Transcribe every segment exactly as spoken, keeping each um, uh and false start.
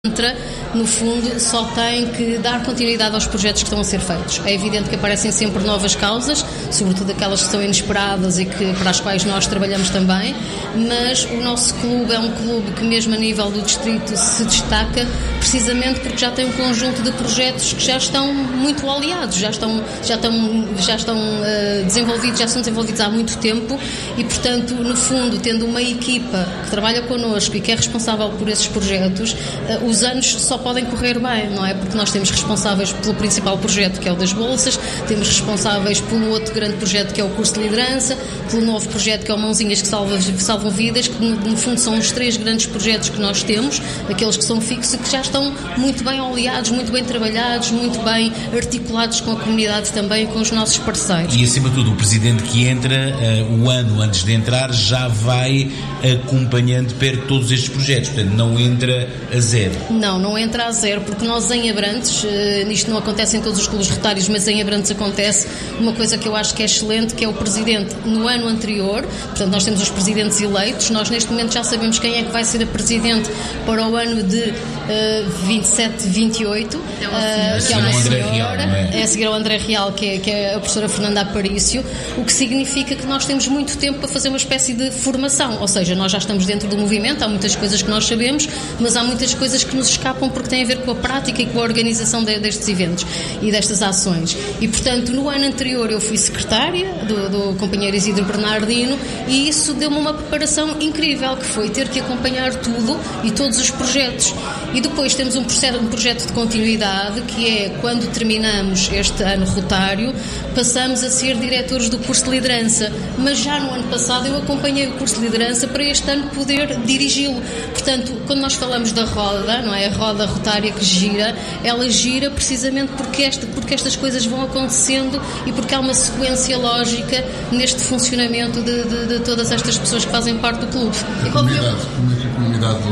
entra, no fundo, só tem que dar continuidade aos projetos que estão a ser feitos. É evidente que aparecem sempre novas causas, sobretudo aquelas que são inesperadas e que, para as quais nós trabalhamos também, mas o nosso clube é um clube que, mesmo a nível do distrito, se destaca precisamente porque já tem um conjunto de projetos que já estão muito oleados, já estão, já estão, já estão uh, desenvolvidos, já são desenvolvidos há muito tempo e, portanto, no fundo, tendo uma equipa que trabalha connosco e que é responsável por esses projetos, uh, os anos só podem correr bem, não é? Porque nós temos responsáveis pelo principal projeto, que é o das bolsas, temos responsáveis pelo outro grande projeto, que é o curso de liderança, pelo novo projeto, que é o Mãozinhas que salva, salvam vidas, que no, no fundo são os três grandes projetos que nós temos, aqueles que são fixos e que já estão muito bem oleados, muito bem trabalhados, muito bem articulados com a comunidade também, com os nossos parceiros. E, acima de tudo, o presidente que entra, uh, o ano antes de entrar, já vai acompanhando perto todos estes projetos, portanto, não entra a zero. Não, não entra a zero, porque nós em Abrantes, uh, isto não acontece em todos os clubes rotários, mas em Abrantes acontece uma coisa que eu acho que é excelente, que é o presidente no ano anterior, portanto, nós temos os presidentes eleitos, nós neste momento já sabemos quem é que vai ser a presidente para o ano de uh, vinte e sete, vinte e oito, uh, que é uma senhora, é a seguir ao André Real, que é, que é a professora Fernanda Aparício, o que significa que nós temos muito tempo para fazer uma espécie de formação, ou seja, nós já estamos dentro do movimento, há muitas coisas que nós sabemos, mas há muitas coisas que nos escapam porque têm a ver com a prática e com a organização de, destes eventos e destas ações. E, portanto, no ano anterior eu fui secretária do, do companheiro Isidro Bernardino e isso deu-me uma preparação incrível, que foi ter que acompanhar tudo e todos os projetos. E depois temos um processo, um projeto de continuidade, que é, quando terminamos este ano rotário, passamos a ser diretores do curso de liderança, mas já no ano passado eu acompanhei o curso de liderança para este ano poder dirigi-lo. Portanto, quando nós falamos da roda, não é? A roda rotária que gira, ela gira precisamente porque, esta, porque estas coisas vão acontecendo e porque há uma sequência lógica neste funcionamento de, de, de todas estas pessoas que fazem parte do clube. A comunidade, como é que a comunidade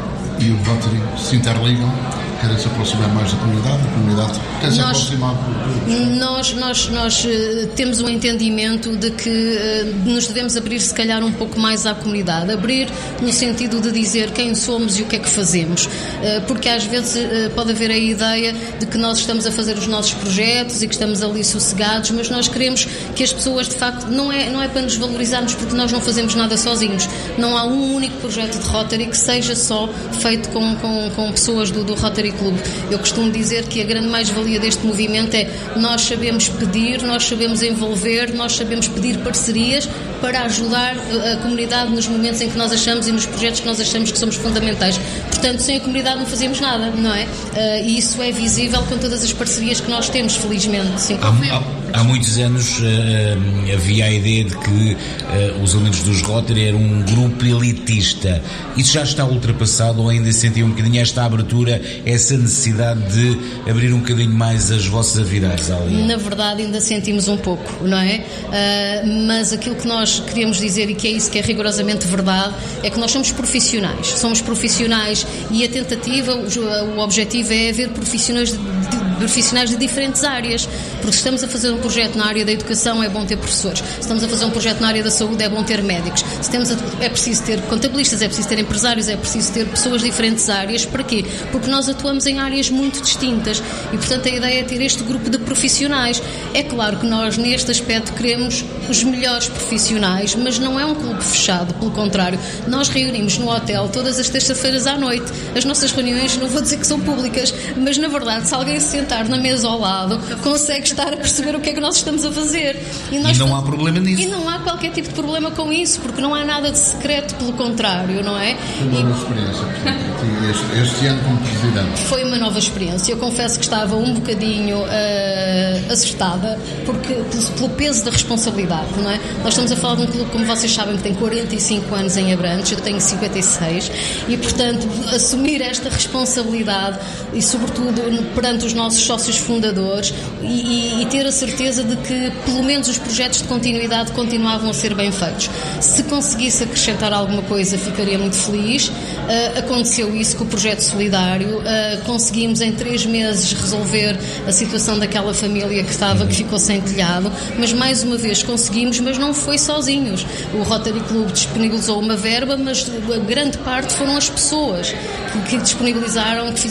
e o Rotary se interligam? Querem se aproximar mais da comunidade? A comunidade quer se nós, aproximar? Nós, nós, nós uh, temos um entendimento de que uh, nos devemos abrir, se calhar, um pouco mais à comunidade. Abrir no sentido de dizer quem somos e o que é que fazemos. Uh, porque às vezes uh, pode haver a ideia de que nós estamos a fazer os nossos projetos e que estamos ali sossegados, mas nós queremos que as pessoas, de facto, não é, não é para nos valorizarmos, porque nós não fazemos nada sozinhos. Não há um único projeto de Rotary que seja só feito com, com, com pessoas do, do Rotary Clube. Eu costumo dizer que a grande mais-valia deste movimento é nós sabemos pedir, nós sabemos envolver, nós sabemos pedir parcerias para ajudar a comunidade nos momentos em que nós achamos e nos projetos que nós achamos que somos fundamentais. Portanto, sem a comunidade não fazemos nada, não é? Uh, e isso é visível com todas as parcerias que nós temos, felizmente. Sim. Há, há, há muitos anos uh, havia a ideia de que uh, os elementos dos Rotary eram um grupo elitista. Isso já está ultrapassado ou ainda sentiam um bocadinho esta abertura, essa necessidade de abrir um bocadinho mais as vossas atividades ali? Na verdade, ainda sentimos um pouco, não é? Uh, mas aquilo que nós queremos dizer, e que é isso que é rigorosamente verdade, é que nós somos profissionais. Somos profissionais e a tentativa, o, o objetivo é haver profissionais de, de, profissionais de diferentes áreas. Porque se estamos a fazer um projeto na área da educação, é bom ter professores. Se estamos a fazer um projeto na área da saúde, é bom ter médicos. Se temos a, é preciso ter contabilistas, é preciso ter empresários, é preciso ter pessoas de diferentes áreas. Para quê? Porque nós atuamos em áreas muito distintas e, portanto, a ideia é ter este grupo de profissionais. É claro que nós, neste aspecto, queremos os melhores profissionais, mas não é um clube fechado, pelo contrário. Nós reunimos no hotel todas as terças-feiras à noite. As nossas reuniões, não vou dizer que são públicas, mas, na verdade, se alguém se sentar na mesa ao lado, consegue estar a perceber o que é que nós estamos a fazer. E, nós e não há problema nisso. E não há qualquer tipo de problema com isso, porque não há nada de secreto, pelo contrário, não é? Foi uma nova experiência, portanto, este, este ano como presidente. Foi uma nova experiência. Eu confesso que estava um bocadinho uh, assustada, porque, pelo, pelo peso da responsabilidade, não é? Nós estamos a falar de um clube, como vocês sabem, que tem quarenta e cinco anos em Abrantes, eu tenho cinquenta e seis, e, portanto, assumir esta responsabilidade e, sobretudo, perante os nossos sócios fundadores e, e, e ter a certeza de que, pelo menos, os projetos de continuidade continuavam a ser bem feitos. Se conseguisse acrescentar alguma coisa, ficaria muito feliz. Uh, aconteceu isso com o projeto solidário. Uh, conseguimos, em três meses, resolver a situação daquela família que estava, que ficou sem telhado, mas, mais uma vez, conseguimos, mas não foi sozinhos. O Rotary Club disponibilizou uma verba, mas a grande parte foram as pessoas que, que disponibilizaram, que